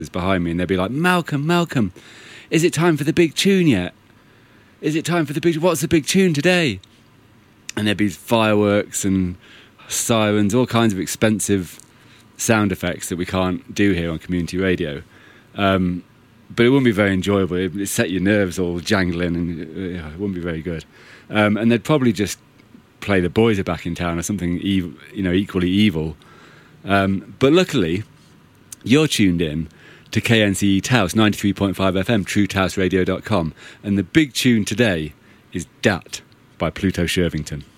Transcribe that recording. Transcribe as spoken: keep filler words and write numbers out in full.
behind me, and they'd be like, Malcolm, Malcolm, is it time for the big tune yet? Is it time for the big... What's the big tune today? And there'd be fireworks and sirens, all kinds of expensive sound effects that we can't do here on community radio. Um, but it wouldn't be very enjoyable. It'd set your nerves all jangling, and uh, it wouldn't be very good. Um, and they'd probably just play The Boys Are Back in Town or something ev- you know, equally evil. Um, but luckily, you're tuned in to K N C E Taos, ninety-three point five F M, true taos radio dot com. And the big tune today is Dat by Pluto Shervington.